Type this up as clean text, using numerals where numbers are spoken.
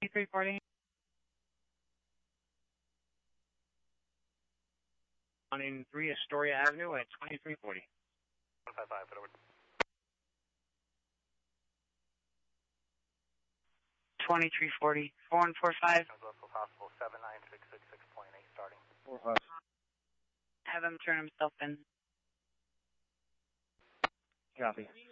340. On 3 Astoria Avenue at 2340. 155, put over. 2340. 4145. Possible 79666.8 starting. 45. Have him turn himself in. Copy.